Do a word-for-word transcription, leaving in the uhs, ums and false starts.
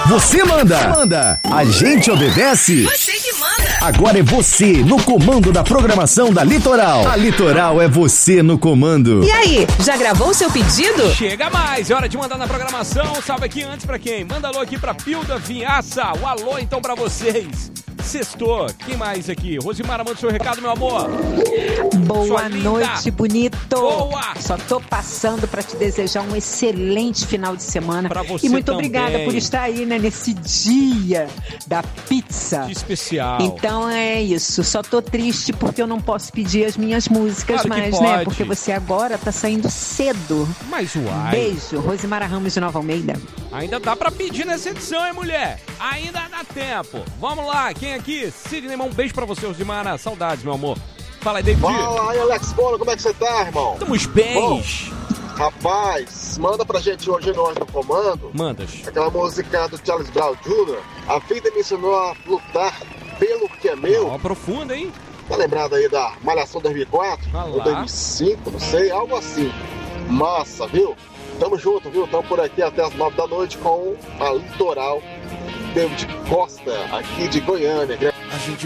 Você manda. Manda. A gente obedece. Você que manda. Agora é você no comando da programação da Litoral. A Litoral é você no comando. E aí, já gravou o seu pedido? Chega mais, é hora de mandar na programação. Salve aqui antes pra quem? Manda alô aqui pra Pilda Vinhaça. O alô então pra vocês. Sextou. Quem mais aqui? Rosimara, manda o seu recado, meu amor. Boa noite, bonito. Boa. Só tô passando pra te desejar um excelente final de semana. Pra você e muito também. obrigada por estar aí, né, nesse dia da pizza. Que especial. Então é isso. Só tô triste porque eu não posso pedir as minhas músicas Claro que mais, né? pode. Porque você agora tá saindo cedo. Mas uai. Beijo, Rosimara Ramos de Nova Almeida. Ainda dá pra pedir nessa edição, hein, mulher? Ainda dá tempo. Vamos lá, quem aqui? Sidney, um beijo pra você, Rosimara. Saudades, meu amor. Fala aí, David. Fala aí, Alex Bono, como é que você tá, irmão? Estamos bem. Bom, rapaz, manda pra gente hoje nós no comando. Mandas. Aquela música do Charles Brown júnior A vida me ensinou a lutar pelo que é meu. Ó, profunda, hein? Tá lembrado aí da Malhação dois mil e quatro? Ah lá. Ou dois mil e cinco, não sei, algo assim. Massa, viu? Tamo junto, viu? Tamo por aqui até as nove da noite com a Litoral David Costa, aqui de Goiânia. A gente